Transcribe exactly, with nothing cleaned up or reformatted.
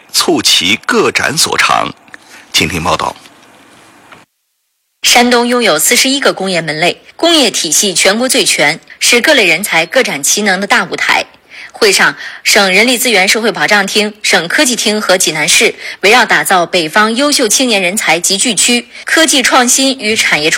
促其各展所长。请听报道。 山东拥有四十一个工业门类，工业体系全国最全，是各类人才各展其能的大舞台。会上，省人力资源社会保障厅、省科技厅和济南市围绕打造北方优秀青年人才集聚区、科技创新与产业创